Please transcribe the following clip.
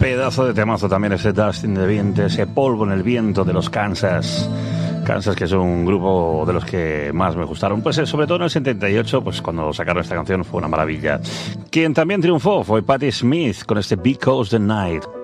Pedazo de temazo también ese Dust in the Wind, ese polvo en el viento de los Kansas. Kansas, que es un grupo de los que más me gustaron. Pues sobre todo en el 78, pues cuando sacaron esta canción fue una maravilla. Quien también triunfó fue Patti Smith con este Because the Night.